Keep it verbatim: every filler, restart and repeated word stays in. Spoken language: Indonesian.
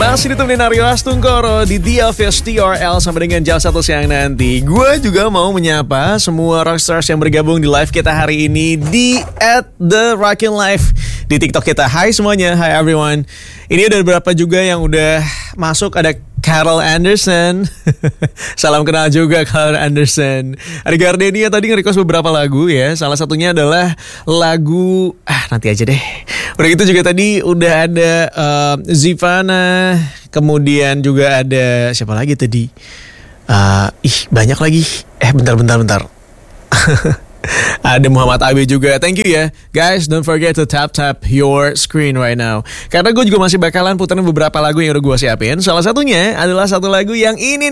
Masih ditemenin Aryo Astungkoro di The Office T R L sampai dengan jam satu siang nanti. Gue juga mau menyapa semua rockstars yang bergabung di live kita hari ini di at the Rockin' Live di TikTok kita. Hai semuanya, hi everyone. Ini udah beberapa juga yang udah masuk. Ada Carol Anderson. Salam kenal juga Carol Anderson. Ada Gardenia tadi nge-request beberapa lagu ya. Salah satunya adalah lagu ah nanti aja deh. Udah gitu juga tadi udah ada uh, Zivana. Kemudian juga ada siapa lagi tadi? Uh, ih banyak lagi. Eh bentar bentar bentar. Ada Muhammad Abi juga. Thank you ya guys, don't forget to tap tap your screen right now. Karena gue juga masih bakalan puterin beberapa lagu yang udah gue siapin. Salah satunya adalah satu lagu yang ini nih.